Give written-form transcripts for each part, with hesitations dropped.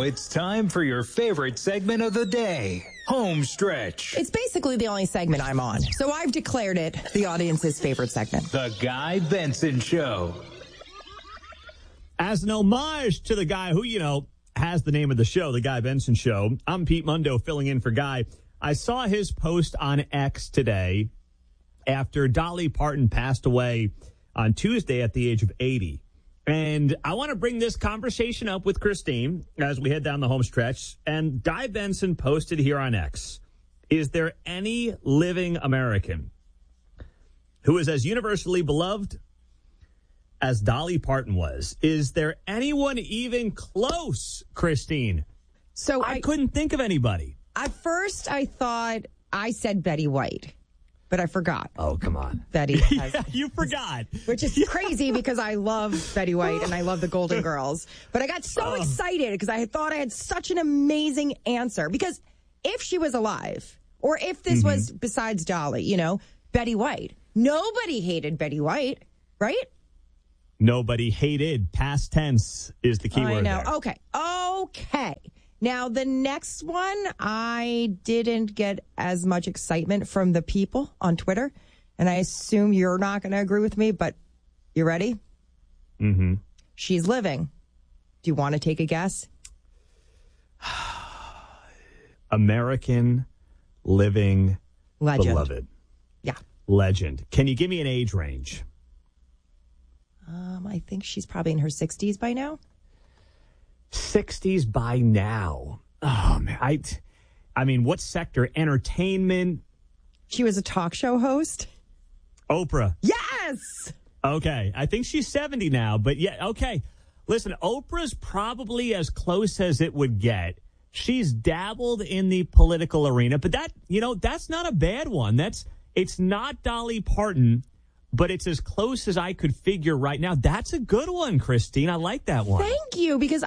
it's time for your favorite segment of the day, Home Stretch. It's basically the only segment I'm on, so I've declared it the audience's favorite segment. The Guy Benson Show. As an homage to the guy who, has the name of the show, The Guy Benson Show, I'm Pete Mundo filling in for Guy. I saw his post on X today after Dolly Parton passed away on Tuesday at the age of 80. And I want to bring this conversation up with Christine as we head down the home stretch. And Guy Benson posted here on X, is there any living American who is as universally beloved as Dolly Parton was? Is there anyone even close, Christine? So I couldn't think of anybody. At first, I thought I said Betty White, but I forgot. Oh, come on. Betty has, yeah, you forgot. Which is crazy because I love Betty White and I love the Golden Girls. But I got so excited because I thought I had such an amazing answer. Because if she was alive, or if this was besides Dolly, Betty White, nobody hated Betty White, right? Nobody hated. Past tense is the key word. I know. There. Okay. Now, the next one, I didn't get as much excitement from the people on Twitter, and I assume you're not going to agree with me, but you ready? Mm-hmm. She's living. Do you want to take a guess? American living legend. Beloved. Yeah. Legend. Can you give me an age range? I think she's probably in her 60s by now. 60s by now. Oh, man. I mean, what sector? Entertainment? She was a talk show host. Oprah. Yes! Okay. I think she's 70 now, but yeah, okay. Listen, Oprah's probably as close as it would get. She's dabbled in the political arena, but that's not a bad one. It's not Dolly Parton, but it's as close as I could figure right now. That's a good one, Christine. I like that one. Thank you, because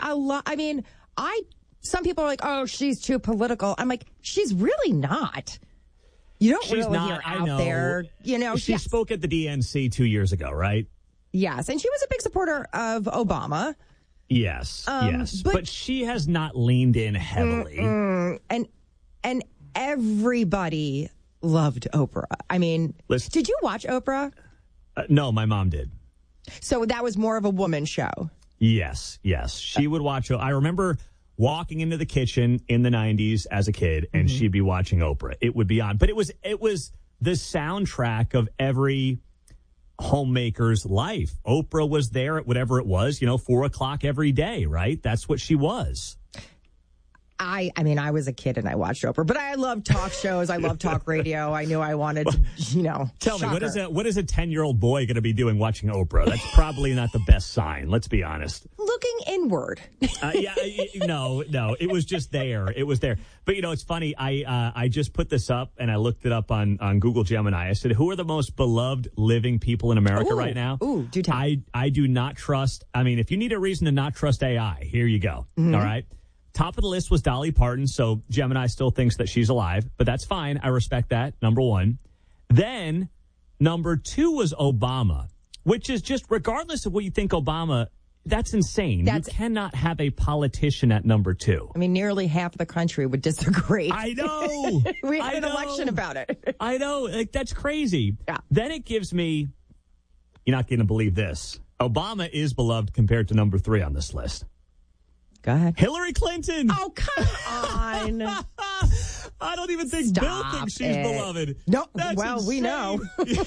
some people are like, oh, she's too political. I'm like, she's really not. You don't she's really not, hear out there. She spoke at the DNC 2 years ago, right? Yes, and she was a big supporter of Obama. Yes. But she has not leaned in heavily. And everybody loved Oprah. I mean, listen, did you watch Oprah? No, my mom did. So that was more of a woman show. Yes. She would watch. I remember walking into the kitchen in the 90s as a kid, and she'd be watching Oprah. It would be on. But it was the soundtrack of every homemaker's life. Oprah was there at whatever it was, 4:00 every day, right? That's what she was. I mean, I was a kid and I watched Oprah, but I love talk shows. I love talk radio. I knew I wanted to, Tell me, what is a 10-year-old boy going to be doing watching Oprah? That's probably not the best sign. Let's be honest. Looking inward. No, it was just there. It was there. But, it's funny. I just put this up and I looked it up on Google Gemini. I said, who are the most beloved living people in America right now? Ooh, do tell. I do not trust. I mean, if you need a reason to not trust AI, here you go. All right. Top of the list was Dolly Parton, so Gemini still thinks that she's alive, but that's fine. I respect that, number one. Then, number two was Obama, which is just, regardless of what you think Obama, that's insane. You cannot have a politician at number two. I mean, nearly half of the country would disagree. I know. We had an election about it. I know. That's crazy. Yeah. Then it gives me, you're not going to believe this, Obama is beloved compared to number three on this list. Go ahead. Hillary Clinton. Oh, come on. I don't even think Bill thinks she's beloved. No, that's well, insane. We know.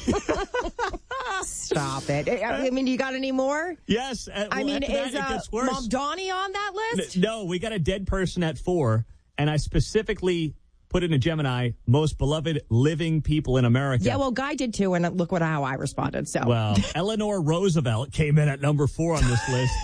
Stop it. I mean, you got any more? Yes. Is Mom Donnie on that list? No, we got a dead person at 4, and I specifically put in a Gemini, most beloved living people in America. Yeah, well, Guy did too, and look how I responded. So, well, Eleanor Roosevelt came in at number 4 on this list.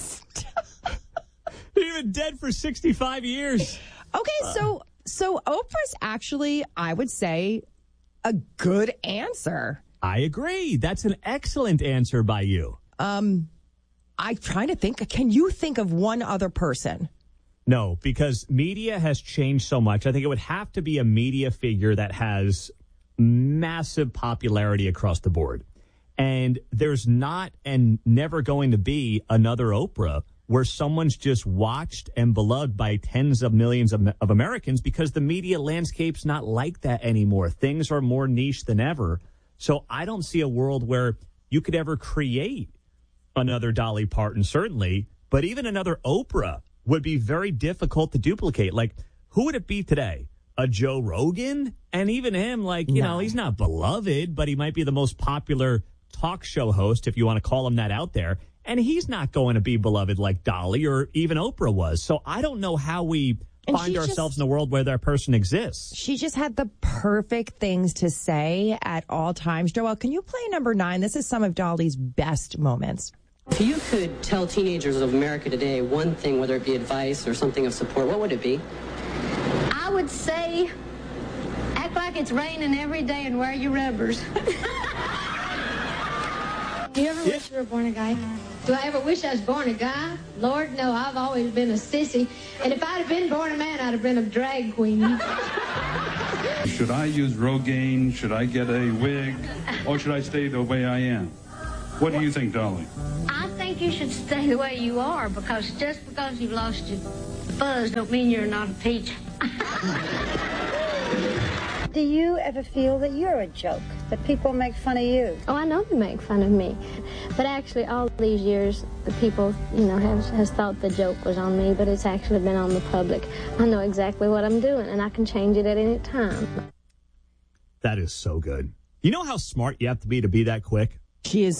Even dead for 65 years. Okay, so Oprah's actually, I would say, a good answer. I agree. That's an excellent answer by you. I'm trying to think. Can you think of one other person? No, because media has changed so much. I think it would have to be a media figure that has massive popularity across the board. And there's not and never going to be another Oprah where someone's just watched and beloved by tens of millions of Americans, because the media landscape's not like that anymore. Things are more niche than ever. So I don't see a world where you could ever create another Dolly Parton, certainly, but even another Oprah would be very difficult to duplicate. Like, who would it be today? A Joe Rogan? And even him, like, you know, he's not beloved, but he might be the most popular talk show host, if you want to call him that out there. And he's not going to be beloved like Dolly or even Oprah was. So I don't know how we find ourselves in a world where that person exists. She just had the perfect things to say at all times. Joel, can you play number 9? This is some of Dolly's best moments. If you could tell teenagers of America today one thing, whether it be advice or something of support, what would it be? I would say, act like it's raining every day and wear your rubbers. Do you ever wish you were born a guy? Do I ever wish I was born a guy? Lord, no, I've always been a sissy. And if I'd have been born a man, I'd have been a drag queen. Should I use Rogaine? Should I get a wig? Or should I stay the way I am? What do you think, Dolly? I think you should stay the way you are, because just because you've lost your fuzz don't mean you're not a peach. Do you ever feel that you're a joke, that people make fun of you? Oh, I know they make fun of me. But actually, all these years, the people, has thought the joke was on me, but it's actually been on the public. I know exactly what I'm doing, and I can change it at any time. That is so good. You know how smart you have to be that quick? She was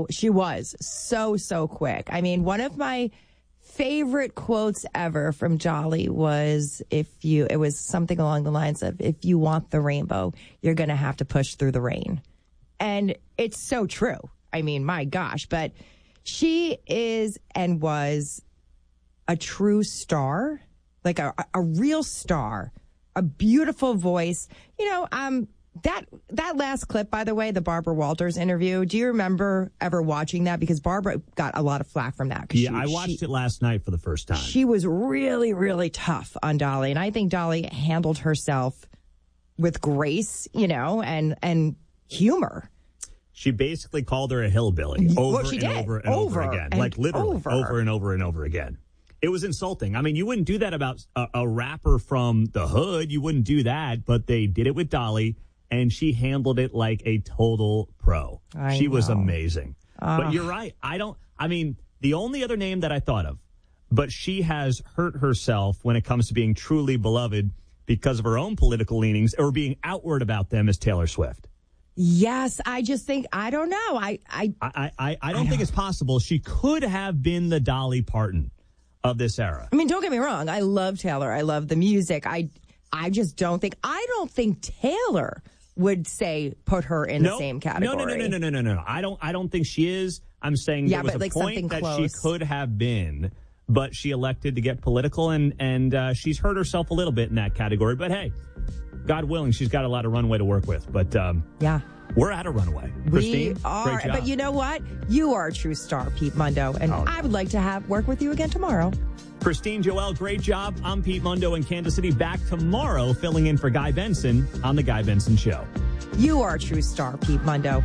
so quick. I mean, one of my favorite quotes ever from Dolly was, it was something along the lines of, if you want the rainbow, you're going to have to push through the rain. And it's so true. I mean, my gosh, but she is and was a true star, like a real star, a beautiful voice. That last clip, by the way, the Barbara Walters interview, do you remember ever watching that? Because Barbara got a lot of flack from that. Yeah, I watched it last night for the first time. She was really, really tough on Dolly. And I think Dolly handled herself with grace, and humor. She basically called her a hillbilly over and again. Like literally over and over and over again. It was insulting. I mean, you wouldn't do that about a rapper from the hood. You wouldn't do that, but they did it with Dolly. And she handled it like a total pro. She was amazing. But you're right. The only other name that I thought of, but she has hurt herself when it comes to being truly beloved because of her own political leanings or being outward about them, is Taylor Swift. Yes, I just think, I don't know. I don't think it's possible. She could have been the Dolly Parton of this era. I mean, don't get me wrong. I love Taylor. I love the music. I just don't think Taylor would say put her in the same category. No. I don't think she is. I'm saying there was a point that she could have been, but she elected to get political, and she's hurt herself a little bit in that category. But hey, God willing, she's got a lot of runway to work with. But we're at a runway. Christine, we are. Great job. But you know what? You are a true star, Pete Mundo, and I would like to work with you again tomorrow. Christine, Joel, great job. I'm Pete Mundo in Kansas City. Back tomorrow, filling in for Guy Benson on The Guy Benson Show. You are a true star, Pete Mundo.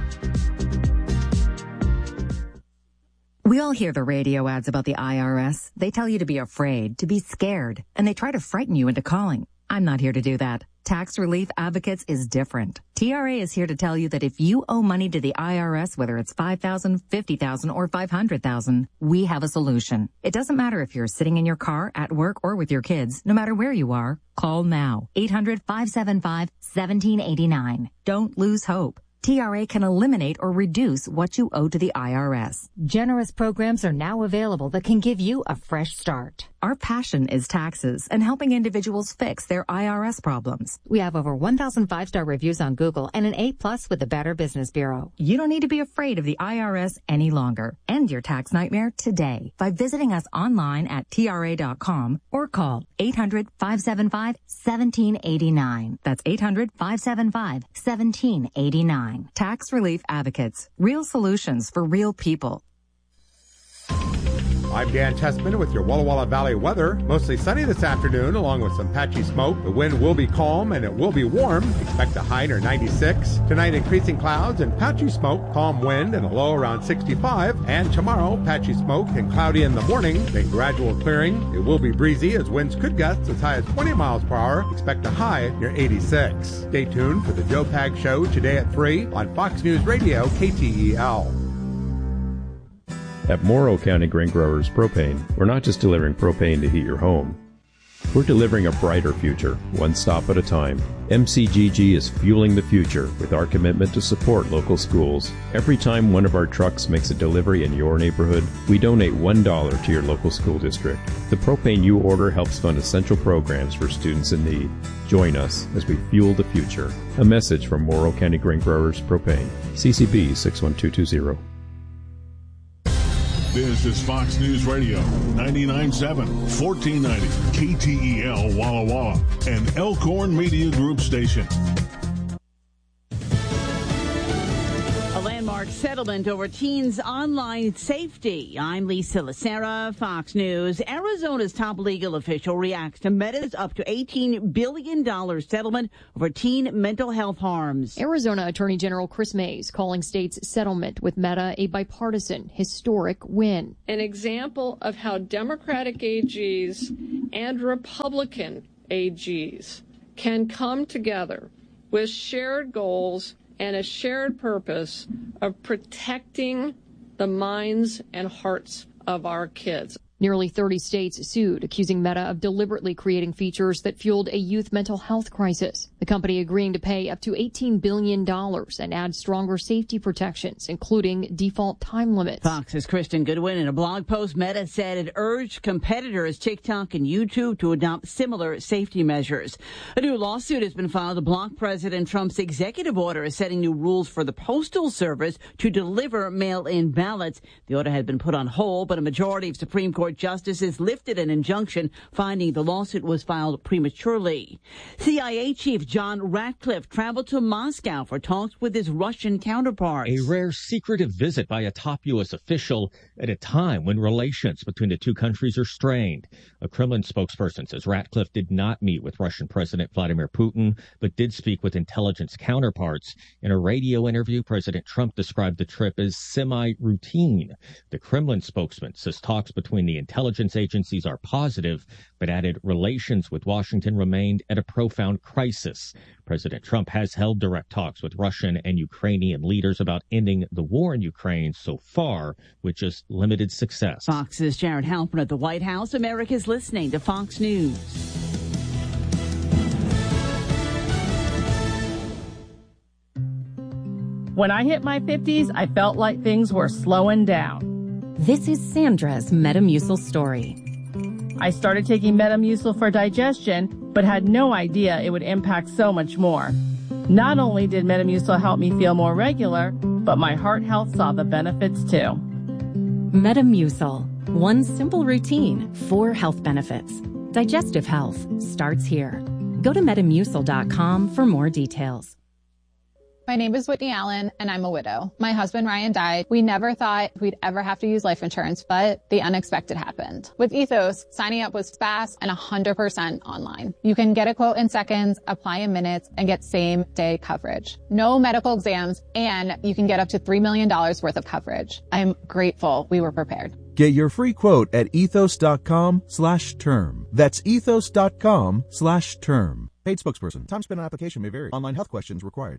We all hear the radio ads about the IRS. They tell you to be afraid, to be scared, and they try to frighten you into calling. I'm not here to do that. Tax Relief Advocates is different. TRA is here to tell you that if you owe money to the IRS, whether it's $5,000, $50,000, or $500,000, we have a solution. It doesn't matter if you're sitting in your car, at work, or with your kids. No matter where you are, call now. 800-575-1789. Don't lose hope. TRA can eliminate or reduce what you owe to the IRS. Generous programs are now available that can give you a fresh start. Our passion is taxes and helping individuals fix their IRS problems. We have over 1,000 5-star reviews on Google and an A+ with the Better Business Bureau. You don't need to be afraid of the IRS any longer. End your tax nightmare today by visiting us online at TRA.com or call 800-575-1789. That's 800-575-1789. Tax Relief Advocates. Real solutions for real people. I'm Dan Tessman with your Walla Walla Valley weather. Mostly sunny this afternoon, along with some patchy smoke. The wind will be calm and it will be warm. Expect a high near 96. Tonight, increasing clouds and patchy smoke, calm wind and a low around 65. And tomorrow, patchy smoke and cloudy in the morning, then gradual clearing. It will be breezy as winds could gust as high as 20 miles per hour. Expect a high near 86. Stay tuned for the Joe Pag Show today at 3 on Fox News Radio, KTEL. At Morrow County Grain Growers Propane, we're not just delivering propane to heat your home. We're delivering a brighter future, one stop at a time. MCGG is fueling the future with our commitment to support local schools. Every time one of our trucks makes a delivery in your neighborhood, we donate $1 to your local school district. The propane you order helps fund essential programs for students in need. Join us as we fuel the future. A message from Morrow County Grain Growers Propane. CCB 61220. This is Fox News Radio, 99.7, 1490, KTEL Walla Walla, and Elkhorn Media Group station. A landmark settlement over teens' online safety. I'm Lisa Lacera, Fox News. Arizona's top legal official reacts to Meta's up to $18 billion settlement over teen mental health harms. Arizona Attorney General Chris Mays calling state's settlement with Meta a bipartisan, historic win. An example of how Democratic AGs and Republican AGs can come together with shared goals and a shared purpose of protecting the minds and hearts of our kids. Nearly 30 states sued, accusing Meta of deliberately creating features that fueled a youth mental health crisis. The company agreeing to pay up to $18 billion and add stronger safety protections, including default time limits. Fox's Kristen Goodwin, in a blog post, Meta said it urged competitors TikTok and YouTube to adopt similar safety measures. A new lawsuit has been filed to block President Trump's executive order setting new rules for the Postal Service to deliver mail-in ballots. The order had been put on hold, but a majority of Supreme Court justices lifted an injunction, finding the lawsuit was filed prematurely. CIA Chief John Ratcliffe traveled to Moscow for talks with his Russian counterparts. A rare secretive visit by a top U.S. official at a time when relations between the two countries are strained. A Kremlin spokesperson says Ratcliffe did not meet with Russian President Vladimir Putin, but did speak with intelligence counterparts. In a radio interview, President Trump described the trip as semi-routine. The Kremlin spokesman says talks between the intelligence agencies are positive, but added relations with Washington remained at a profound crisis. President Trump has held direct talks with Russian and Ukrainian leaders about ending the war in Ukraine so far, with just limited success. Fox's Jared Halpern at the White House. America's listening to Fox News. When I hit my 50s, I felt like things were slowing down. This is Sandra's Metamucil story. I started taking Metamucil for digestion, but had no idea it would impact so much more. Not only did Metamucil help me feel more regular, but my heart health saw the benefits too. Metamucil. One simple routine, 4 health benefits. Digestive health starts here. Go to Metamucil.com for more details. My name is Whitney Allen, and I'm a widow. My husband, Ryan, died. We never thought we'd ever have to use life insurance, but the unexpected happened. With Ethos, signing up was fast and 100% online. You can get a quote in seconds, apply in minutes, and get same-day coverage. No medical exams, and you can get up to $3 million worth of coverage. I'm grateful we were prepared. Get your free quote at ethos.com/term. That's ethos.com/term. Paid spokesperson. Time spent on application may vary. Online health questions required.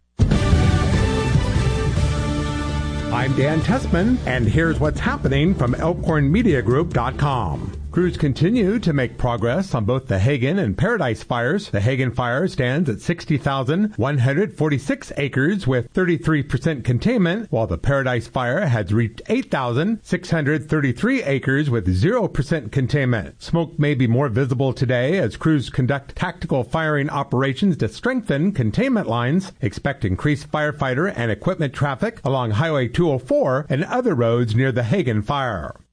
I'm Dan Tessman, and here's what's happening from ElkhornMediaGroup.com. Crews continue to make progress on both the Hagen and Paradise fires. The Hagen fire stands at 60,146 acres with 33% containment, while the Paradise fire has reached 8,633 acres with 0% containment. Smoke may be more visible today as crews conduct tactical firing operations to strengthen containment lines. Expect increased firefighter and equipment traffic along Highway 204 and other roads near the Hagen fire.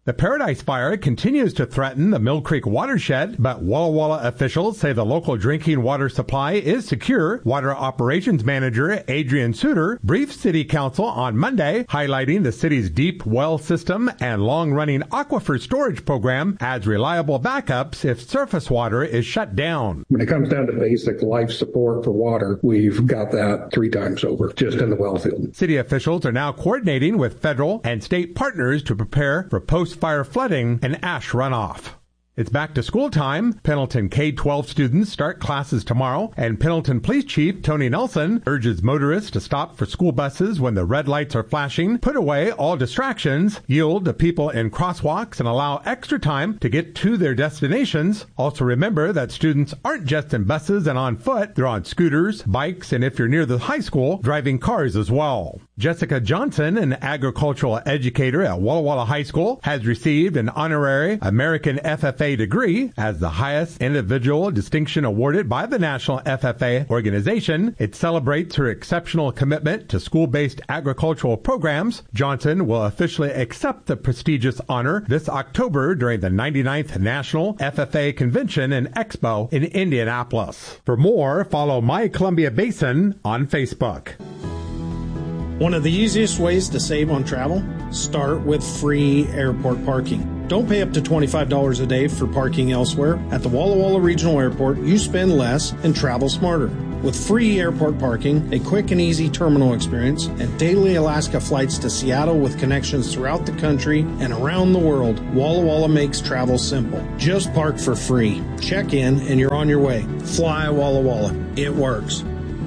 The Paradise Fire continues to threaten the Mill Creek watershed, but Walla Walla officials say the local drinking water supply is secure. Water Operations Manager Adrian Suter briefed City Council on Monday, highlighting the city's deep well system and long-running aquifer storage program as reliable backups if surface water is shut down. When it comes down to basic life support for water, we've got that 3 times over just in the well field. City officials are now coordinating with federal and state partners to prepare for post-fire flooding and ash runoff. It's back to school time. Pendleton K-12 students start classes tomorrow, and Pendleton Police Chief Tony Nelson urges motorists to stop for school buses when the red lights are flashing, put away all distractions, yield to people in crosswalks, and allow extra time to get to their destinations. Also remember that students aren't just in buses and on foot. They're on scooters, bikes, and if you're near the high school, driving cars as well. Jessica Johnson, an agricultural educator at Walla Walla High School, has received an honorary American FFA degree as the highest individual distinction awarded by the National FFA organization. It celebrates her exceptional commitment to school-based agricultural programs. Johnson will officially accept the prestigious honor this October during the 99th National FFA Convention and Expo in Indianapolis. For more, follow My Columbia Basin on Facebook. One of the easiest ways to save on travel? Start with free airport parking. Don't pay up to $25 a day for parking elsewhere. At the Walla Walla Regional Airport, you spend less and travel smarter. With free airport parking, a quick and easy terminal experience, and daily Alaska flights to Seattle with connections throughout the country and around the world, Walla Walla makes travel simple. Just park for free. Check in and you're on your way. Fly Walla Walla. It works.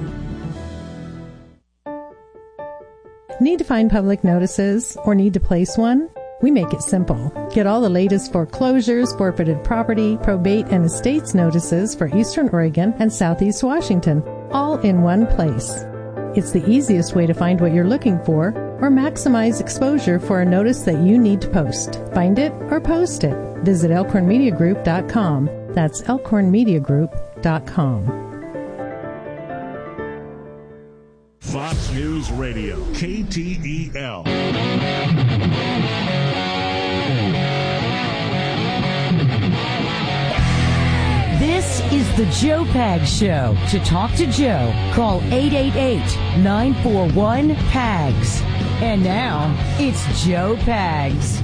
Need to find public notices or need to place one? We make it simple. Get all the latest foreclosures, forfeited property, probate, and estates notices for Eastern Oregon and Southeast Washington, all in one place. It's the easiest way to find what you're looking for or maximize exposure for a notice that you need to post. Find it or post it. Visit elkhornmediagroup.com. That's elkhornmediagroup.com. Fox News Radio, KTEL. This is the Joe Pags Show. To talk to Joe, call 888-941-PAGS. And now, it's Joe Pags.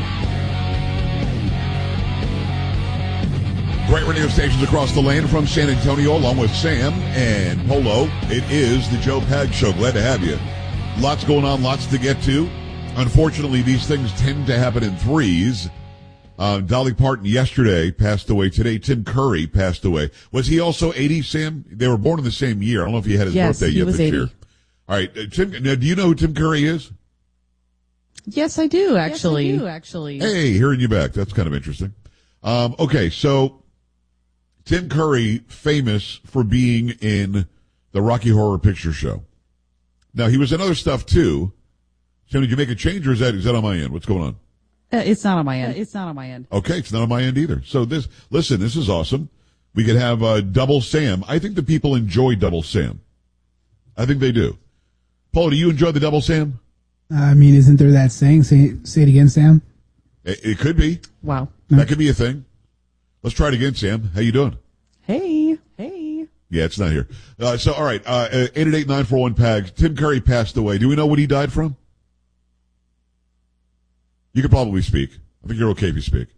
Great radio stations across the land from San Antonio, along with Sam and Polo. It is the Joe Pags Show. Glad to have you. Lots going on, lots to get to. Unfortunately, these things tend to happen in threes. Dolly Parton yesterday passed away. Today, Tim Curry passed away. Was he also 80, Sam? They were born in the same year. I don't know if he had his birthday yet this year. All right. Tim, now, do you know who Tim Curry is? Yes, I do, actually. Hey, hearing you back. That's kind of interesting. Okay, so Tim Curry, famous for being in the Rocky Horror Picture Show. Now, he was in other stuff, too. Tim, did you make a change, or is that on my end? What's going on? It's not on my end. Okay, it's not on my end either. So this is awesome. We could have Double Sam. I think the people enjoy Double Sam. I think they do. Paul, do you enjoy the Double Sam? I mean, isn't there that saying? Say it again, Sam. It could be. Wow. That could be a thing. Let's try it again, Sam. How you doing? Hey. Yeah, it's not here. So, all right, 888-941-PAGS. Tim Curry passed away. Do we know what he died from? You could probably speak. I think you're okay if you speak.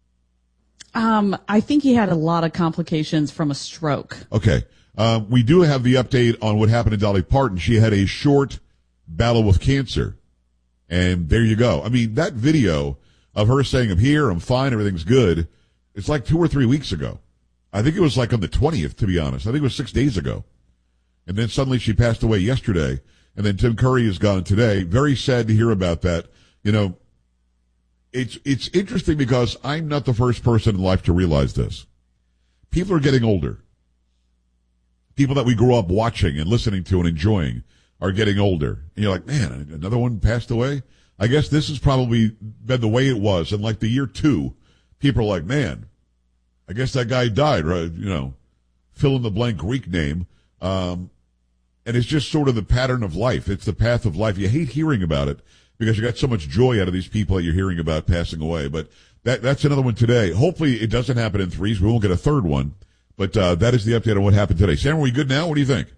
I think he had a lot of complications from a stroke. Okay. We do have the update on what happened to Dolly Parton. She had a short battle with cancer. And there you go. I mean, that video of her saying, I'm here, I'm fine, everything's good, it's like 2 or 3 weeks ago. I think it was like on the 20th, to be honest. I think it was 6 days ago. And then suddenly she passed away yesterday. And then Tim Curry is gone today. Very sad to hear about that. You know, it's interesting because I'm not the first person in life to realize this. People are getting older. People that we grew up watching and listening to and enjoying are getting older. And you're like, man, another one passed away? I guess this has probably been the way it was. In like the year 2, people are like, man, I guess that guy died, right? You know, fill in the blank Greek name. And it's just sort of the pattern of life. It's the path of life. You hate hearing about it. because you got so much joy out of these people that you're hearing about passing away. But that's another one today. Hopefully it doesn't happen in threes. We won't get a third one. But that is the update on what happened today. Sam, are we good now? What do you think?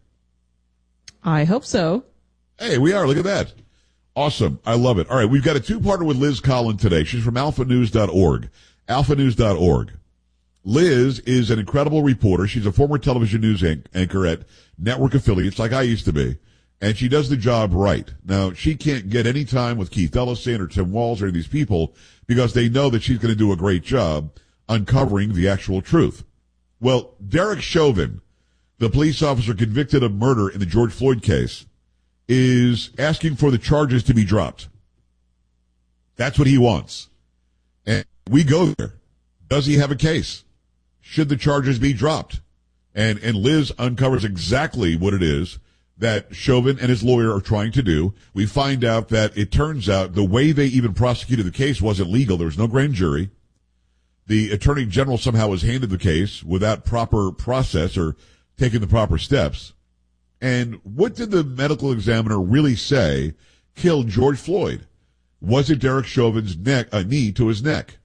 I hope so. Hey, we are. Look at that. Awesome. I love it. All right, we've got a two-parter with Liz Collin today. She's from alphanews.org. alphanews.org. Liz is an incredible reporter. She's a former television news anchor at network affiliates like I used to be, and she does the job right. Now, she can't get any time with Keith Ellison or Tim Walz or any of these people because they know that she's going to do a great job uncovering the actual truth. Well, Derek Chauvin, the police officer convicted of murder in the George Floyd case, is asking for the charges to be dropped. That's what he wants. And we go there. Does he have a case? Should the charges be dropped? And Liz uncovers exactly what it is that Chauvin and his lawyer are trying to do. We find out that it turns out the way they even prosecuted the case wasn't legal. There was no grand jury. The attorney general somehow was handed the case without proper process or taking the proper steps. And what did the medical examiner really say killed George Floyd? Was it Derek Chauvin's knee to his neck?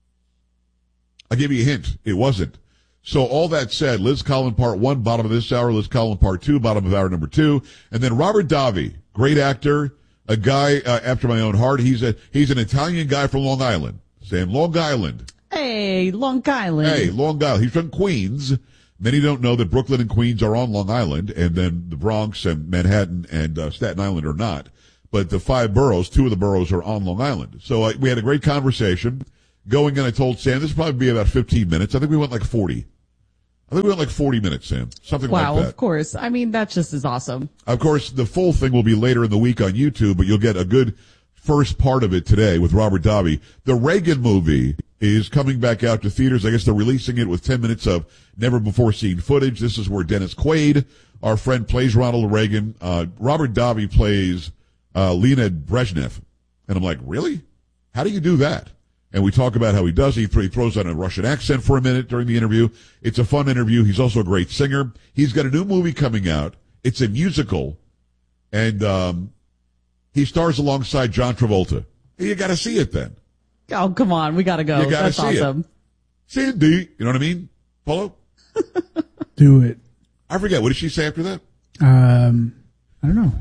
I'll give you a hint. It wasn't. So all that said, Liz Collin part 1, bottom of this hour, Liz Collin part 2, bottom of hour number 2, and then Robert Davi, great actor, a guy after my own heart. He's an Italian guy from Long Island. Saying Long Island. Hey, Long Island. Hey, Long Island. He's from Queens. Many don't know that Brooklyn and Queens are on Long Island, and then the Bronx and Manhattan and Staten Island are not. But the 5 boroughs, 2 of the boroughs are on Long Island. So we had a great conversation. Going in, I told Sam this would probably be about 15 minutes. I think we went like 40. I think we went like 40 minutes, Sam. Something like that. Wow, of course. I mean, that just is awesome. Of course, the full thing will be later in the week on YouTube, but you'll get a good first part of it today with Robert Davi. The Reagan movie is coming back out to theaters. I guess they're releasing it with 10 minutes of never-before-seen footage. This is where Dennis Quaid, our friend, plays Ronald Reagan. Robert Davi plays Leonid Brezhnev. And I'm like, really? How do you do that? And we talk about how he does. He throws on a Russian accent for a minute during the interview. It's a fun interview. He's also a great singer. He's got a new movie coming out. It's a musical. And he stars alongside John Travolta. You got to see it then. Oh, come on. We got to go. You gotta That's awesome. It. Sandy. You know what I mean? Polo? Do it. I forget. What did she say after that? I don't know.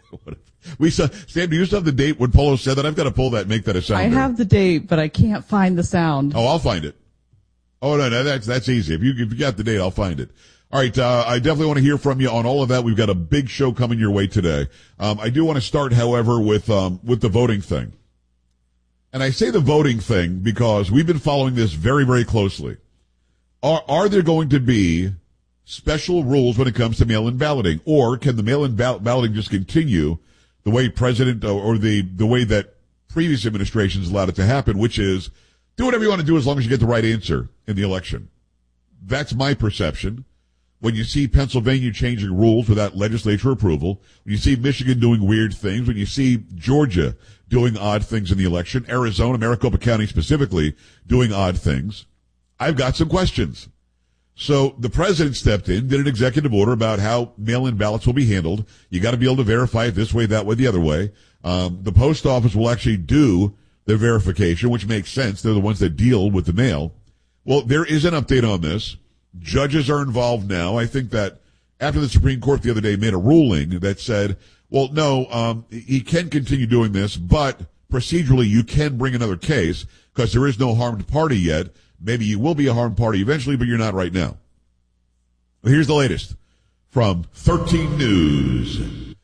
Sam, do you still have the date when Polo said that? I've got to pull that and make that a sound. I have the date, but I can't find the sound. Oh, I'll find it. Oh, no, that's easy. If you got the date, I'll find it. All right, I definitely want to hear from you on all of that. We've got a big show coming your way today. I do want to start, however, with the voting thing. And I say the voting thing because we've been following this very, very closely. Are there going to be special rules when it comes to mail-in balloting? Or can the mail-in balloting just continue the way President or the way that previous administrations allowed it to happen, which is do whatever you want to do as long as you get the right answer in the election? That's my perception. When you see Pennsylvania changing rules without legislature approval, when you see Michigan doing weird things, when you see Georgia doing odd things in the election, Arizona, Maricopa County specifically doing odd things, I've got some questions. So the president stepped in, did an executive order about how mail-in ballots will be handled. You got to be able to verify it this way, that way, the other way. The post office will actually do the verification, which makes sense. They're the ones that deal with the mail. Well, there is an update on this. Judges are involved now. I think that after the Supreme Court the other day made a ruling that said, well, no, he can continue doing this, but procedurally you can bring another case because there is no harmed party yet. Maybe you will be a harmed party eventually, but you're not right now. Well, here's the latest from 13 News.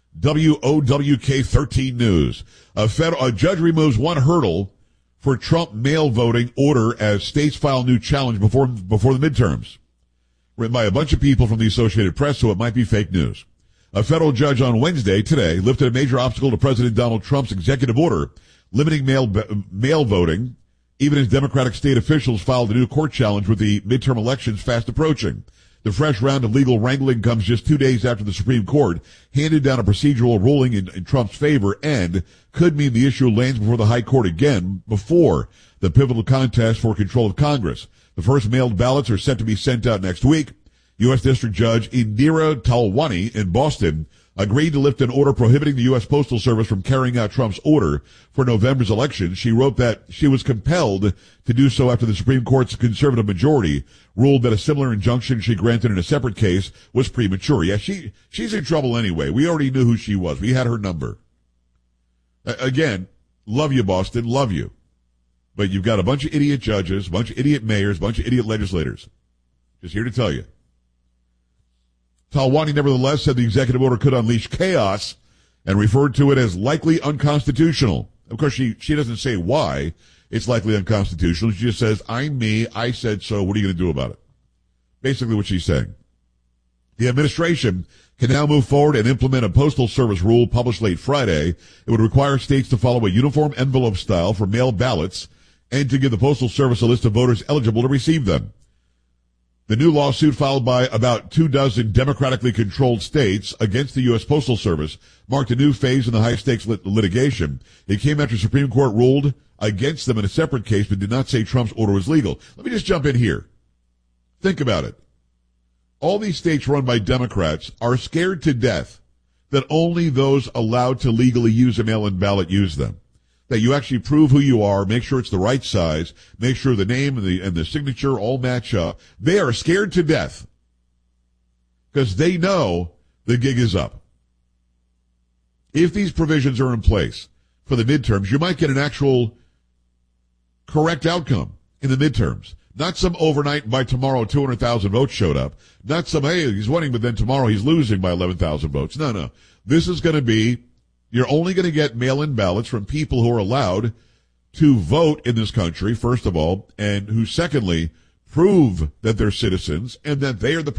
WOWK 13 News. A judge removes one hurdle for Trump mail voting order as states file new challenge before the midterms. Written by a bunch of people from the Associated Press, so it might be fake news. A federal judge on Wednesday, today, lifted a major obstacle to President Donald Trump's executive order limiting mail voting, even as Democratic state officials filed a new court challenge with the midterm elections fast approaching. The fresh round of legal wrangling comes just 2 days after the Supreme Court handed down a procedural ruling in Trump's favor and could mean the issue lands before the High Court again before the pivotal contest for control of Congress. The first mailed ballots are set to be sent out next week. U.S. District Judge Indira Talwani in Boston agreed to lift an order prohibiting the U.S. Postal Service from carrying out Trump's order for November's election. She wrote that she was compelled to do so after the Supreme Court's conservative majority ruled that a similar injunction she granted in a separate case was premature. Yeah, she's in trouble anyway. We already knew who she was. We had her number. Again, love you, Boston, love you. But you've got a bunch of idiot judges, a bunch of idiot mayors, a bunch of idiot legislators. Just here to tell you. Talwani nevertheless said the executive order could unleash chaos and referred to it as likely unconstitutional. Of course, she doesn't say why it's likely unconstitutional. She just says, I'm me, I said so, what are you going to do about it? Basically what she's saying. The administration can now move forward and implement a Postal Service rule published late Friday. It would require states to follow a uniform envelope style for mail ballots and to give the Postal Service a list of voters eligible to receive them. The new lawsuit filed by about 24 democratically controlled states against the U.S. Postal Service marked a new phase in the high-stakes litigation. It came after Supreme Court ruled against them in a separate case but did not say Trump's order was legal. Let me just jump in here. Think about it. All these states run by Democrats are scared to death that only those allowed to legally use a mail-in ballot use them. That you actually prove who you are, make sure it's the right size, make sure the name and the signature all match up. They are scared to death because they know the gig is up. If these provisions are in place for the midterms, you might get an actual correct outcome in the midterms. Not some overnight, by tomorrow 200,000 votes showed up. Not some, hey, he's winning, but then tomorrow he's losing by 11,000 votes. No. This is going to be, you're only going to get mail-in ballots from people who are allowed to vote in this country, first of all, and who, secondly, prove that they're citizens and that they are the